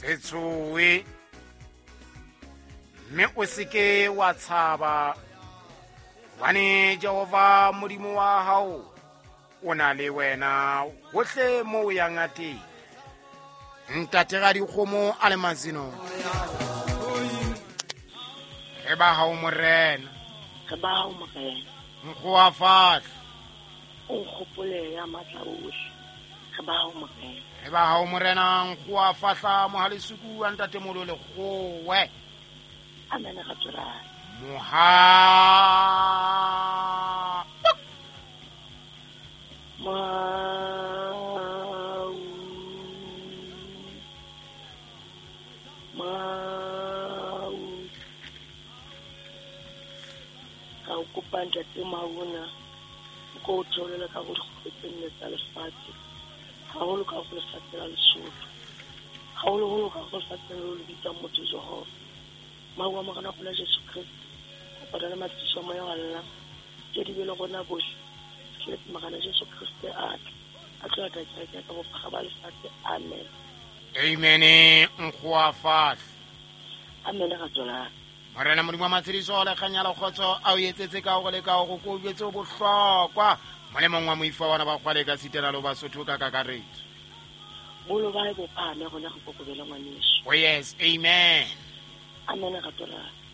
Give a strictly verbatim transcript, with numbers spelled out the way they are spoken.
se tshowe mme o seke wa tshaba gobane Jehova modimo wa hao o na le wena gohle mo o yang a teng. Ntate ga dikgomo a le mazino ge ba hao morena Ge ba hao morena nkgo wa fahla o nkgopole ya matla ohle. Ge ba hao morena ge ba hao morena nkgo wa fahla mohalesuku wa ntate molo le kgowe. Amen ga tswela moha Mau Mau Ka o kopa ntate Mauna ko o theolela ka go dikgwetseng tsa lefatshe gagolo ka go lefatshe la Lesotho gaholoholo ka go lefatshe le le bitsang motho Jehova. Mau a magana go la Jesu Kriste go patala matšišo a moya wa lla tše di bele gona bohle ke magana Jesu Kriste a a tlo ta kereke ka bopaga ba lefatshe. Amen. amen. Nkgo wa fahla Amen ga tswela morena modimo wa matshediso le kganya le kgotso a o etsetse ka go le ka go ko betse o bohlokwa molemong wa moifa wana ba kgwale ka sitela lo Basotho ka kakaretso. bolo ba e bophane gona go kokobela ngwaneso. Oh yes, amen. Amen ga tswela